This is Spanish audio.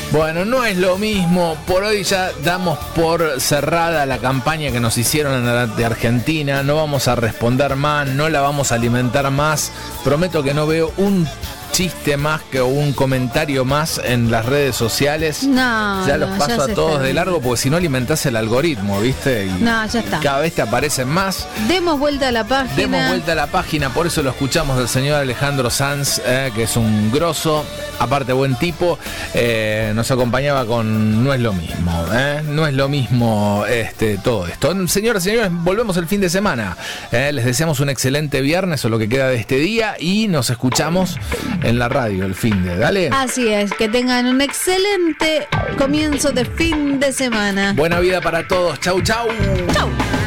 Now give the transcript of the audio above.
Bueno, no es lo mismo. Por hoy ya damos por cerrada la campaña que nos hicieron de Argentina. No vamos a responder más, no la vamos a alimentar más. Prometo que no veo un chiste más que un comentario más en las redes sociales. No, ya los paso a todos de largo porque si no alimentás el algoritmo, ¿viste? Y no, ya está. Cada vez te aparecen más. Demos vuelta a la página. Demos vuelta a la página, por eso lo escuchamos del señor Alejandro Sanz, que es un grosso, aparte buen tipo. Nos acompañaba con No es lo mismo, no es lo mismo todo esto. Señoras y señores, volvemos el fin de semana. Les deseamos un excelente viernes o lo que queda de este día y nos escuchamos en la radio el fin de. Dale. Así es, que tengan un excelente comienzo de fin de semana. Buena vida para todos. Chau, chau. Chau.